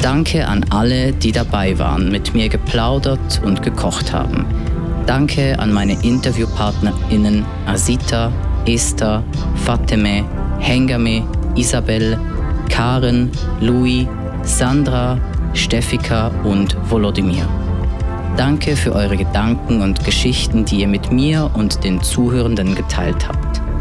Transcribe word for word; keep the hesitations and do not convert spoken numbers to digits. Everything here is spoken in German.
Danke an alle, die dabei waren, mit mir geplaudert und gekocht haben. Danke an meine InterviewpartnerInnen Asita, Esther, Fateme, Hengame, Isabel, Karen, Louis, Sandra, Steffika und Volodymyr. Danke für eure Gedanken und Geschichten, die ihr mit mir und den Zuhörenden geteilt habt.